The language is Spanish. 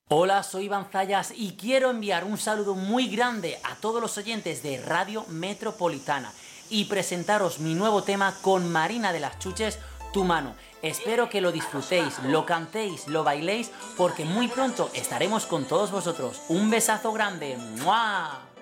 Hola, soy Iván Zayas y quiero enviar un saludo muy grande a todos los oyentes de Radio Metropolitana y presentaros mi nuevo tema con Marina de las Chuches, Tu Mano. Espero que lo disfrutéis, lo cantéis, lo bailéis, porque muy pronto estaremos con todos vosotros. Un besazo grande. ¡Mua!